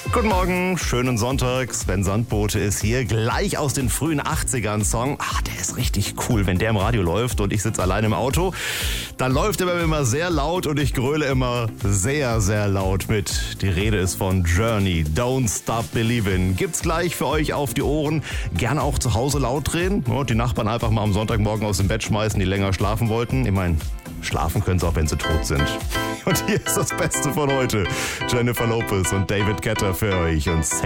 Guten Morgen, schönen Sonntag. Sven Sandbote ist hier, gleich aus den frühen 80ern Song. Der ist richtig cool, wenn der im Radio läuft und ich sitze allein im Auto. Dann läuft er immer sehr laut und ich gröle immer sehr, sehr laut mit. Die Rede ist von Journey, Don't Stop Believin'. Gibt's gleich für euch auf die Ohren. Gerne auch zu Hause laut drehen und die Nachbarn einfach mal am Sonntagmorgen aus dem Bett schmeißen, die länger schlafen wollten. Ich meine, schlafen können sie auch, wenn sie tot sind. Und hier ist das Beste von heute. Jennifer Lopez und David Guetta für euch und Say